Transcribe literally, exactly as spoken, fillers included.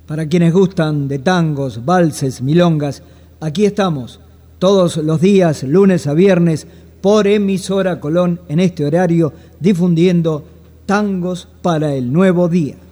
Para quienes gustan de tangos, valses, milongas, aquí estamos todos los días, lunes a viernes, por Emisora Colón, en este horario, difundiendo tangos para el nuevo día.